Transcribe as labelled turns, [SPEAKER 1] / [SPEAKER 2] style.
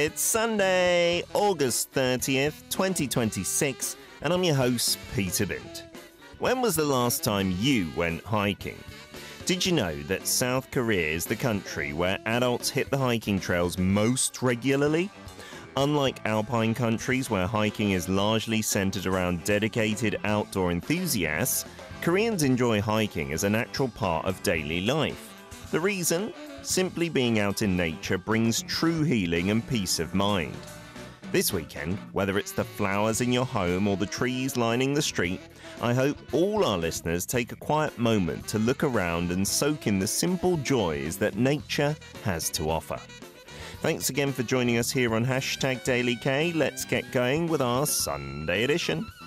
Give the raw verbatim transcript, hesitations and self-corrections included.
[SPEAKER 1] It's Sunday, August thirtieth, twenty twenty-six, and I'm your host, Peter Bint. When was the last time you went hiking? Did you know that South Korea is the country where adults hit the hiking trails most regularly? Unlike alpine countries where hiking is largely centered around dedicated outdoor enthusiasts, Koreans enjoy hiking as a natural part of daily life. The reason? Simply being out in nature brings true healing and peace of mind. This weekend, whether it's the flowers in your home or the trees lining the street, I hope all our listeners take a quiet moment to look around and soak in the simple joys that nature has to offer. Thanks again for joining us here on Hashtag Daily K. Let's get going with our Sunday edition.